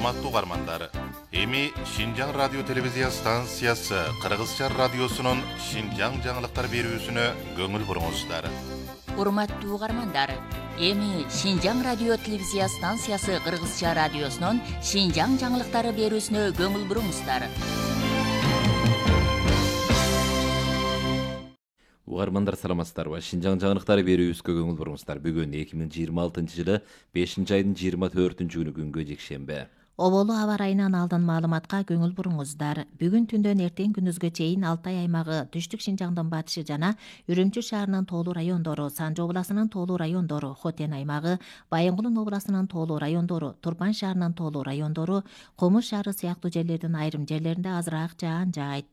Урматтуу угармандар, эми Шинжаң радио телевизия станциясы Кыргызча радиосунун Шинжаң жаңылыктар берүүсүнө көңүл буруңуздар. Урматтуу угармандар, эми Шинжаң радио телевизия станциясы Кыргызча радиосунун Шинжаң жаңылыктары берүүсүнө көңүл буруңуздар. Угармандар саламатсыздарбы? Шинжаң жаңылыктары берүүбүзгө көңүл буруңуздар. Бүгүн 2026-жылы 5-айдын 24-күнү күнгө жекшембе. Оболу аба ырайынан алдын маалыматка көңүл буруңуздар. Бүгүн түндөн эртең күнүзгө чейин Алтай аймагы, Түштүк Шинжаңдын батышы жана Үрүмчү шаарынын тоолуу райондору, Санжы областынын тоолуу райондору, Хотен аймагы, Байынгулун областынын тоолуу райондору, Турпан шаарынын тоолуу райондору, Комуш шаары сыяктуу жерлердин айрым жерлеринде азыраак жаан жаайт.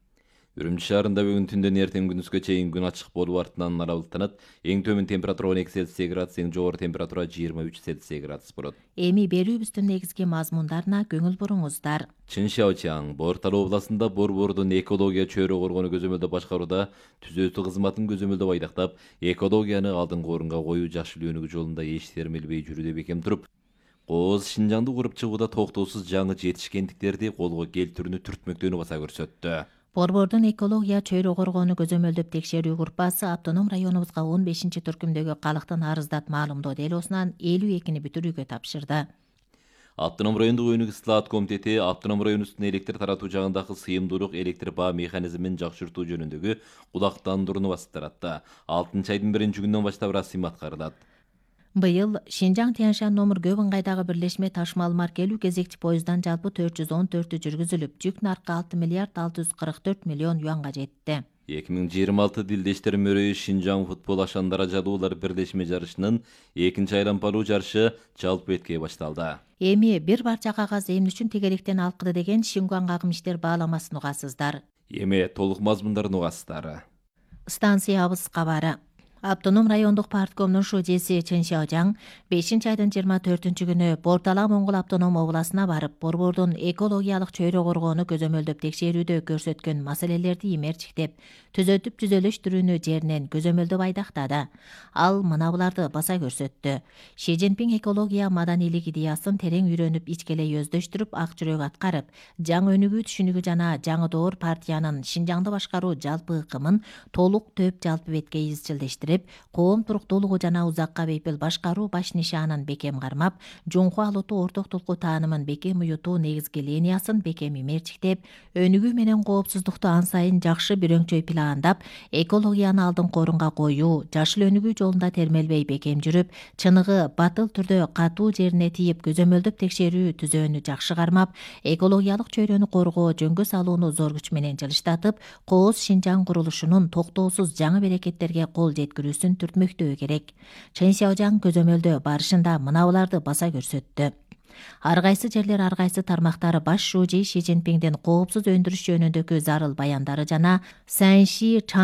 Үрүмчү шаарында бүгүн түндөн эртең күнүзгө чейин күн ачык болуп артынан нара булуттанат. Эң төмөн температура 12 Цельсий градус, эң жогору температура 23 Цельсий градус болот. Эми берүүбүздүн негизги мазмундарына көңүл буруңуздар. Чын Шаочаң, Борталуу областында Борбордун экология чөйрө коргоonu көзөмөлдөө башкарууда түзөтүү кызматын көзөмөлдөө байдактап, экологияны алдыңкы орунга коюу жакшы өнүгүү жолунда эч термелбей жүрүүдө бекем туруп, Кооз Шинжаңды куруп чыгууда токтоосуз жаңы жетишкендиктерди колго келтирүүнү түртмөктөөнү баса көрсөттү. Борбордун экология чөйрө коргоону көзөмөлдөп текшерүү группасы автоном районубузга 15-түркүмдөгү калктын арыздат маалымдоо делосунан 52-ни бүтүрүүгө тапшырды. Автоном райондук өнүгүү ислаат комитети автоном районубуздун электр таратуу жагындагы сыйымдуулук электр баа механизмин жакшыртуу жөнүндөгү кулактандырууну басып 6-айдын 1-күнүнөн баштап расмий аткарылат. Быйыл Шинжаң Тянь-Шань номер көп ыңгайдагы бирлешме ташмал маркелүү кезекчи поезддан жалпы 414 жүргүзүлүп, жүк наркы 6 миллиард 644 миллион юанга жетти. 2026 Дилдештер мөрөйү Шинжаң футбол ашан даражалуулар бирлешме жарышынын 2-айлампалуу жарышы жалпы эткей башталды. Эми бир барча кагаз эмне үчүн тегеректен алкыды деген Шингуан кагым иштер бааламасын угасыздар. Эми толук мазмундарын угасыздар. Станциябыз кабары. Автоном райондук парткомдун шужеси Чын Шаочаң 5-айдын 24-күнү Бортала Моңгол автоном областына барып, Борбордун экологиялык чөйрө коргоону көзөмөлдөп текшерүүдө көрсөткөн маселелерди имерчиктеп, түзөтүп түзөлүштүрүүнү жеринен көзөмөлдөп айдактады. Ал мына буларды баса көрсөттү. Ши Цзиньпин экология маданийлик идеясын терең үйрөнүп, ичкелей өздөштүрүп, ак жүрөк аткарып, жаңы өнүгүү түшүнүгү жана жаңы доор партиянын Шинжаңды башкаруу жалпы ыкымын толук төп жалпы бетке изчилдештирип, коом туруктуулугу жана узакка бейпил башкаруу баш нишанын бекем кармап, жуңку алутуу орток тулкуу таанымын бекем уютуу негизги линиясын бекем имерчиктеп, өнүгүү менен коопсуздукту ан сайын жакшы бирөңчөй пландап, экологияны алдыңкы орунга коюу, жашыл өнүгүү жолунда термелбей бекем жүрүп, чыныгы батыл түрдө катуу жерине тийип көзөмөлдөп текшерүү түзөөнү жакшы кармап, экологиялык чөйрөнү коргоо, жөнгө салууну зор күч менен жылыштатып, Кооз Шинжаң курулушунун токтоосуз жаңы берекеттерге кол жеткирүүсүн түртмөктөө керек. Чын Шаочаң көзөмөлдөө барышында мына буларды баса көрсөттү. Ар кайсы жерлер, ар кайсы тармактары баш шужи Ши Цзиньпиндин коопсуз өндүрүш жөнүндөгү зарыл баяндары жана Санши